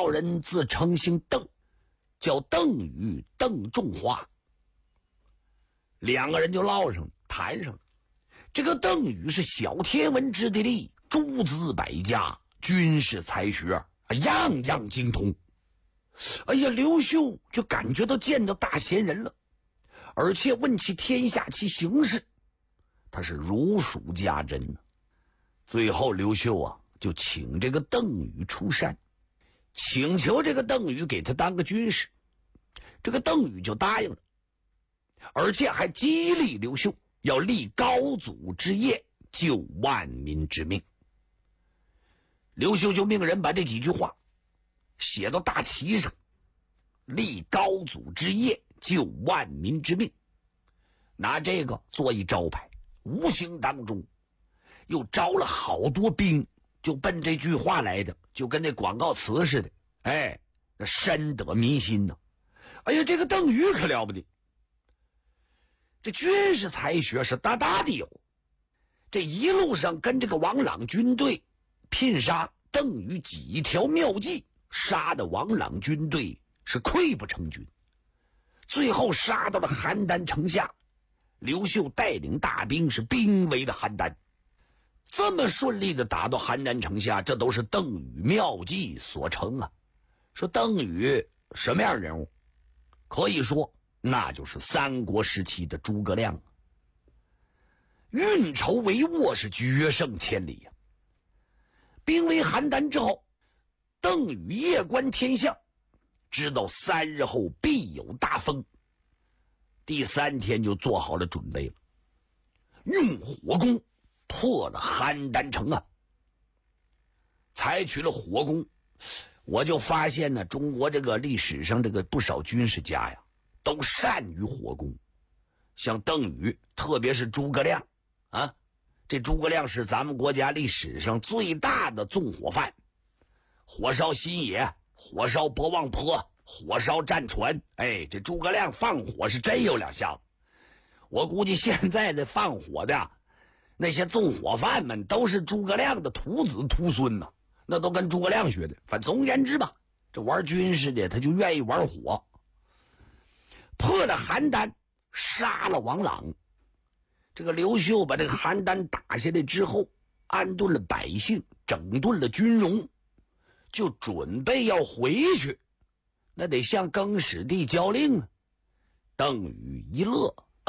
道人自称姓邓，叫邓禹、邓仲华。两个人就唠上了，谈上了。这个邓禹是小天文之地利，诸子百家，军事才学样样精通。哎呀，刘秀就感觉到见到大贤人了，而且问其天下其形势，他是如数家珍呢。最后刘秀啊，就请这个邓禹出山，请求这个邓禹给他当个军师。这个邓禹就答应了，而且还激励刘秀要立高祖之业，救万民之命。刘秀就命人把这几句话写到大旗上，立高祖之业，救万民之命，拿这个做一招牌，无形当中又招了好多兵，就奔这句话来的，就跟那广告词似的。哎，那深得民心呢。哎呀，这个邓禹可了不得，这军事才学是大大的有。这一路上跟这个王朗军队拼杀，邓禹几条妙计，杀的王朗军队是溃不成军。最后杀到了邯郸城下，刘秀带领大兵是兵围了邯郸。这么顺利的打到邯郸城下，这都是邓禹妙计所成啊。说邓禹什么样人物？可以说那就是三国时期的诸葛亮，运筹帷幄，是决胜千里呀。兵围邯郸之后，邓禹夜观天象，知道3日后必有大风。第3天就做好了准备了，用火攻破了邯郸城啊。采取了火攻，我就发现呢，中国这个历史上这个不少军事家呀，都善于火攻。像邓禹，特别是诸葛亮啊，这诸葛亮是咱们国家历史上最大的纵火犯，火烧新野，火烧博望坡，火烧战船。哎，这诸葛亮放火是真有两下子。我估计现在的放火的那些纵火犯们都是诸葛亮的徒子徒孙呢，那都跟诸葛亮学的。反正总而言之吧，这玩军事的他就愿意玩火。破了邯郸，杀了王朗。这个刘秀把这个邯郸打下来之后，安顿了百姓，整顿了军容，就准备要回去。那得向更始帝交令啊。邓禹一乐，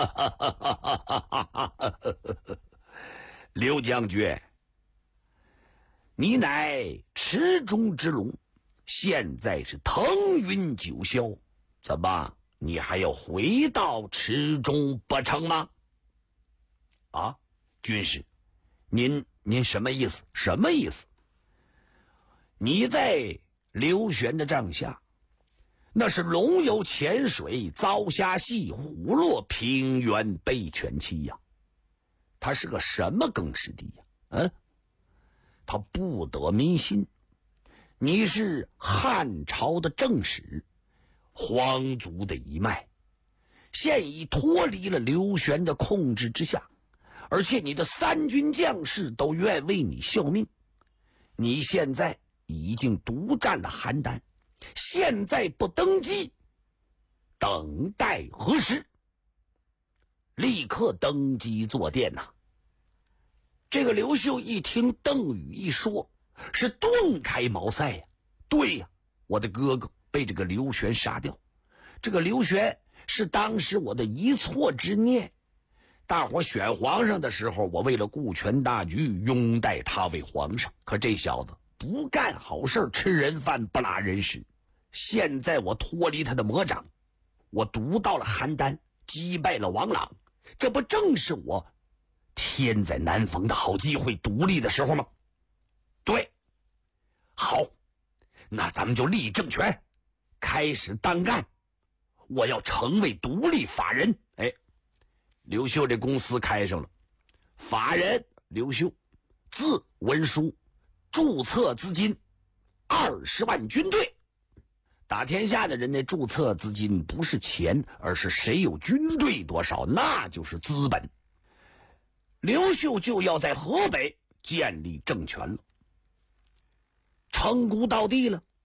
刘将军，你乃池中之龙，现在是腾云九霄，怎么你还要回到池中不成吗？啊，军师，您什么意思？什么意思？你在刘玄的帐下，那是龙游浅水，遭虾戏，虎落平原，被犬欺呀。他是个什么更始帝呀？他不得民心。你是汉朝的正史，皇族的一脉，现已脱离了刘玄的控制之下，而且你的3军将士都愿为你效命。你现在已经独占了邯郸，现在不登基，等待何时？立刻登基坐殿呐！这个刘秀一听邓禹一说，是顿开茅塞呀。对呀，我的哥哥被这个刘玄杀掉，这个刘玄是当时我的一错之念。大伙选皇上的时候，我为了顾全大局，拥戴他为皇上。可这小子不干好事，吃人饭不拉人屎。现在我脱离他的魔掌，我独到了邯郸，击败了王朗，这不正是我天在南逢的好机会，独立的时候吗？对，好，那咱们就立政权，开始当干。我要成为独立法人。刘秀这公司开上了，法人刘秀，字文书，注册资金20万军队。打天下的人的注册资金不是钱，而是谁有军队多少，那就是资本。刘秀就要在河北建立政权了。成功到地了，